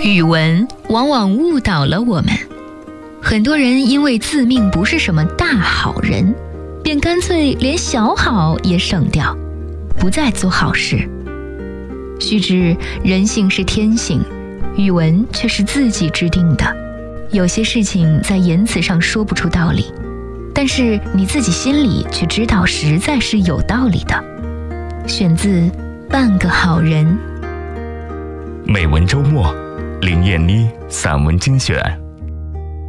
语文往往误导了我们，很多人因为自命不是什么大好人，便干脆连小好也省掉，不再做好事。须知人性是天性，语文却是自己制定的。有些事情在言辞上说不出道理，但是你自己心里却知道实在是有道理的。选自《半个好人》。 美文周末，林燕妮散文精选。